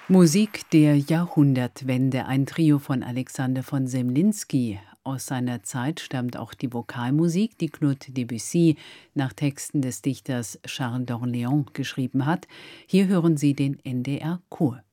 Musik der Jahrhundertwende, ein Trio von Alexander von Semlinsky. Aus seiner Zeit stammt auch die Vokalmusik, die Claude Debussy nach Texten des Dichters Charles d'Orléans geschrieben hat. Hier hören Sie den NDR Chor.